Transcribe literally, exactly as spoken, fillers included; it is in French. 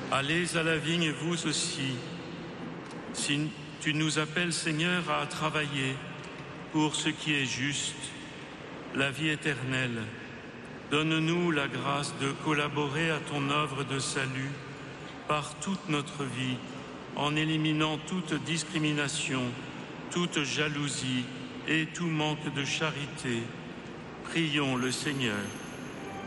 Allez à la vigne, vous aussi. Si tu nous appelles, Seigneur, à travailler pour ce qui est juste, la vie éternelle, donne-nous la grâce de collaborer à ton œuvre de salut par toute notre vie, en éliminant toute discrimination, toute jalousie et tout manque de charité. Prions le Seigneur.